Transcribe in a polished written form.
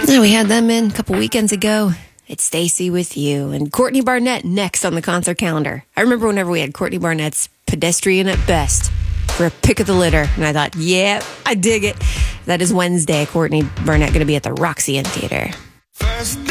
Yeah, we had them in a couple weekends ago. It's Stacy with You and Courtney Barnett next on the concert calendar. I remember whenever we had Courtney Barnett's Pedestrian at Best for a pick of the litter, and I thought, yeah, I dig it. That is Wednesday. Courtney Barnett going to be at the Roxy Theater.